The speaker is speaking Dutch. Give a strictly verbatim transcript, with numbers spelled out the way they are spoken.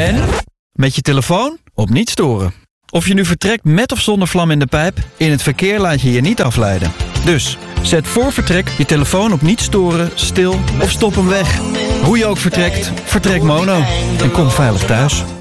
En met je telefoon op niet storen. Of je nu vertrekt met of zonder vlam in de pijp, in het verkeer laat je je niet afleiden. Dus zet voor vertrek je telefoon op niet storen, stil of stop hem weg. Hoe je ook vertrekt, vertrek mono en kom veilig thuis.